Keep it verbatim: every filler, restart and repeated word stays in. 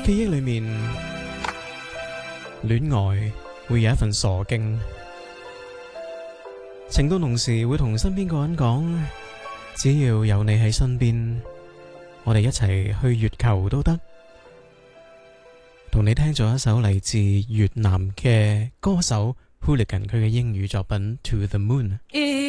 記憶裏面，戀愛會有一份傻勁，情到濃時會同身邊個人講，只要有你喺身邊，我哋一齊去月球都得。同你聽咗一首嚟自越南嘅歌手 Hooligan 佢嘅英語作品《To the Moon》。